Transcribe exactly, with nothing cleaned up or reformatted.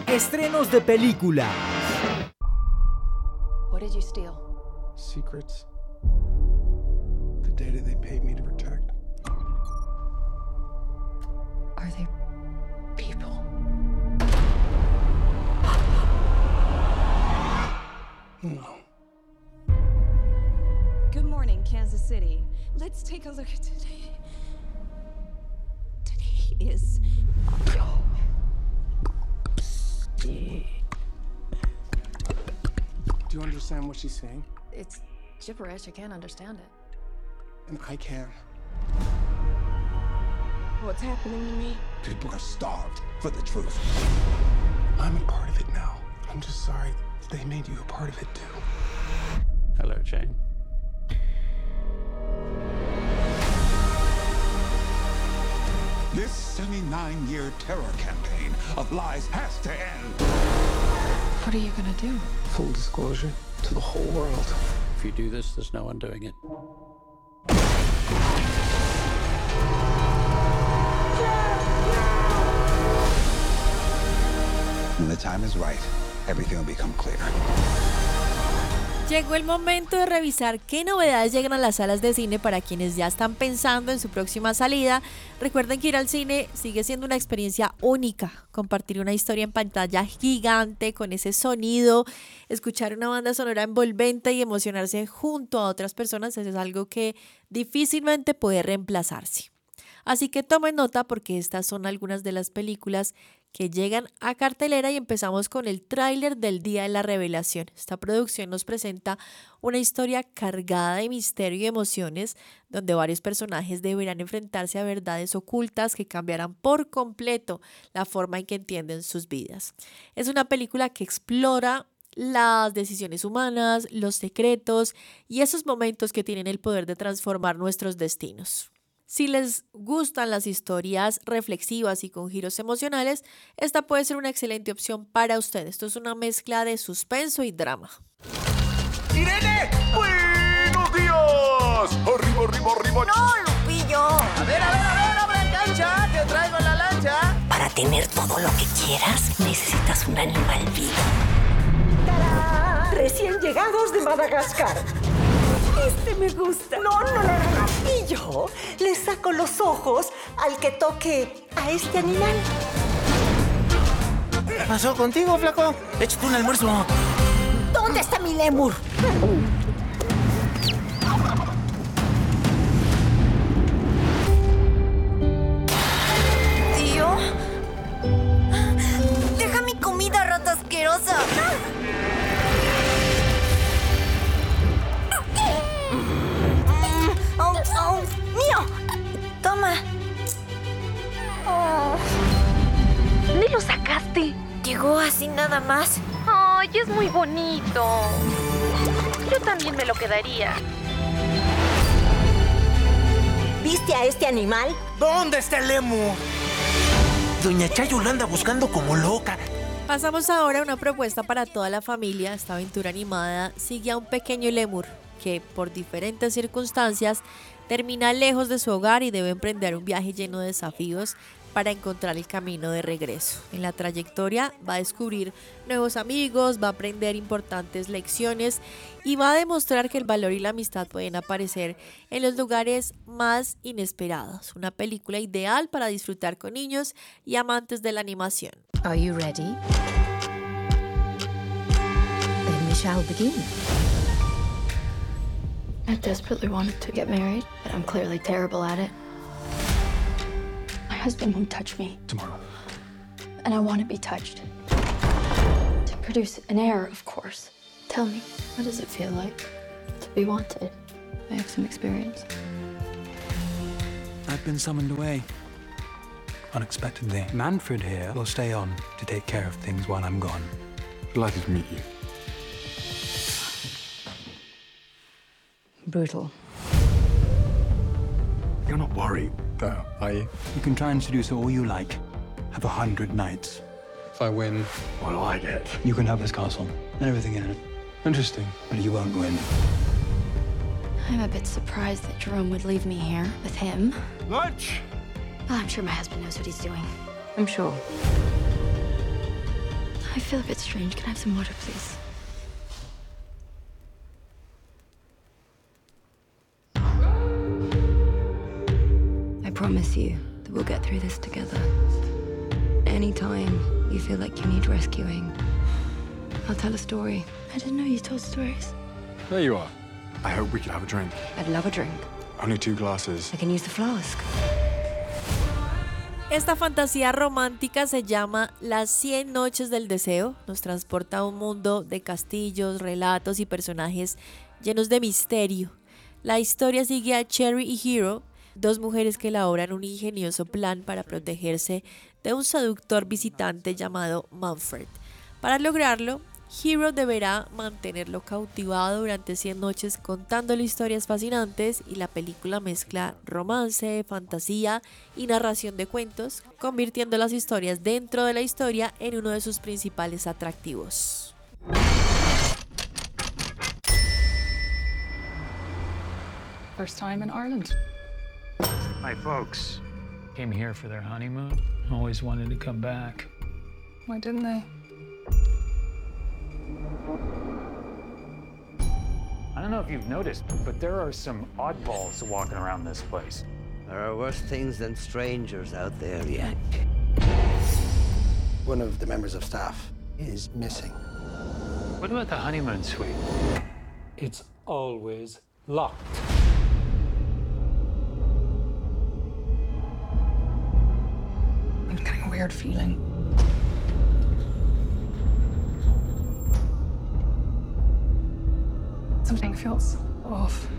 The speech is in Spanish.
Estrenos de película. What did you steal? Secrets. The data they paid me to protect. Are they people? No. Good morning, Kansas City. Let's take a look at today. Today is... Do you understand what she's saying? It's gibberish. I can't understand it. And I can. What's happening to me? People are starved for the truth. I'm a part of it now. I'm just sorry that they made you a part of it too. Hello, Jane. This seventy-nine-year terror campaign of lies has to end. What are you gonna do? Full disclosure to the whole world. If you do this, there's no undoing it. When the time is right, everything will become clear. Llegó el momento de revisar qué novedades llegan a las salas de cine para quienes ya están pensando en su próxima salida. Recuerden que ir al cine sigue siendo una experiencia única. Compartir una historia en pantalla gigante con ese sonido, escuchar una banda sonora envolvente y emocionarse junto a otras personas es algo que difícilmente puede reemplazarse. Así que tomen nota porque estas son algunas de las películas que llegan a cartelera y empezamos con el tráiler del Día de la Revelación. Esta producción nos presenta una historia cargada de misterio y emociones donde varios personajes deberán enfrentarse a verdades ocultas que cambiarán por completo la forma en que entienden sus vidas. Es una película que explora las decisiones humanas, los secretos y esos momentos que tienen el poder de transformar nuestros destinos. Si les gustan las historias reflexivas y con giros emocionales, esta puede ser una excelente opción para ustedes. Esto es una mezcla de suspenso y drama. ¡Irene! ¡Buenos días! ¡Arriba, arriba, arriba! ¡No, Lupillo! A ver, a ver, a ver, abre la cancha, que traigo en la lancha. Para tener todo lo que quieras, necesitas un animal vivo. ¡Tarán! Recién llegados de Madagascar. Este me gusta. No, no, no, no. Y yo le saco los ojos al que toque a este animal. ¿Qué pasó contigo, flaco? Échate un almuerzo. ¿Dónde está mi lémur? ¿Tío? ¡Deja mi comida, rata asquerosa! ¡Oh, oh! ¡Mío! ¡Toma! Oh. ¿Dónde lo sacaste? Llegó así nada más. ¡Ay, es muy bonito! Yo también me lo quedaría. ¿Viste a este animal? ¿Dónde está el lémur? Doña Chayo lo anda buscando como loca. Pasamos ahora a una propuesta para toda la familia. Esta aventura animada sigue a un pequeño lémur que por diferentes circunstancias termina lejos de su hogar y debe emprender un viaje lleno de desafíos para encontrar el camino de regreso. En la trayectoria va a descubrir nuevos amigos, va a aprender importantes lecciones y va a demostrar que el valor y la amistad pueden aparecer en los lugares más inesperados. Una película ideal para disfrutar con niños y amantes de la animación. Are you ready? Then we shall begin. I desperately wanted to get married, but I'm clearly terrible at it. My husband won't touch me. Tomorrow. And I want to be touched. To produce an heir, of course. Tell me, what does it feel like to be wanted? I have some experience. I've been summoned away. Unexpectedly. Manfred here will stay on to take care of things while I'm gone. Delighted to meet you. Brutal. You're not worried, though, are you? You can try and seduce her all you like. Have a hundred knights. If I win, what do I get? You can have this castle and everything in it. Interesting. But you won't win. I'm a bit surprised that Jerome would leave me here with him. Lunch! Well, I'm sure my husband knows what he's doing. I'm sure. I feel a bit strange. Can I have some water, please? I promise you that we'll get through this together. Anytime you feel like you need rescuing, I'll tell a story. I didn't know you told stories. There you are. I hope we can have a drink. I'd love a drink. Only two glasses. I can use the flask. Esta fantasía romántica se llama Las cien noches del deseo. Nos transporta a un mundo de castillos, relatos y personajes llenos de misterio. La historia sigue a Cherry y Hero, dos mujeres que elaboran un ingenioso plan para protegerse de un seductor visitante llamado Manfred. Para lograrlo, Hero deberá mantenerlo cautivado durante cien noches contándole historias fascinantes, y la película mezcla romance, fantasía y narración de cuentos, convirtiendo las historias dentro de la historia en uno de sus principales atractivos. First time in Ireland. My folks came here for their honeymoon. Always wanted to come back. Why didn't they? I don't know if you've noticed, but there are some oddballs walking around this place. There are worse things than strangers out there, yeah. One of the members of staff is missing. What about the honeymoon suite? It's always locked. I'm getting a weird feeling. Something feels off.